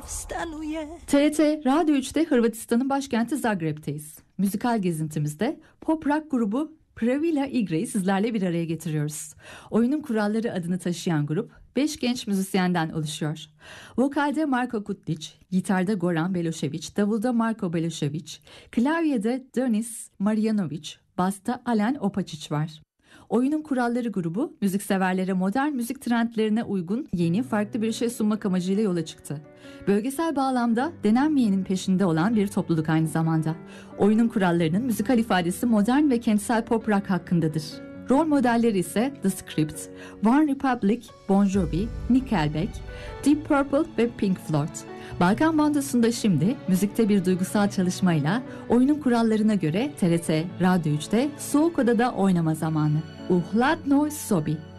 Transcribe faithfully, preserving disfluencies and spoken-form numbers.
T R T Radyo üçte Hırvatistan'ın başkenti Zagreb'teyiz. Müzikal gezintimizde pop rock grubu Pravila Igre'yi sizlerle bir araya getiriyoruz. Oyunun kuralları adını taşıyan grup beş genç müzisyenden oluşuyor. Vokalde Marko Kutlic, gitarda Goran Belošević, davulda Marko Belošević, klavyede Denis Marjanović, basta Alen Opačić var. Oyunun kuralları grubu müzikseverlere modern müzik trendlerine uygun yeni farklı bir şey sunmak amacıyla yola çıktı. Bölgesel bağlamda denenmeyenin peşinde olan bir topluluk aynı zamanda. Oyunun kurallarının müzikal ifadesi modern ve kentsel pop rock hakkındadır. Rol modelleri ise The Script, One Republic, Bon Jovi, Nickelback, Deep Purple ve Pink Floyd. Balkan Bandos'unda şimdi müzikte bir duygusal çalışmayla oyunun kurallarına göre T R T Radyo üçte Soğuk Odada oynama zamanı. Uhladno Sobi.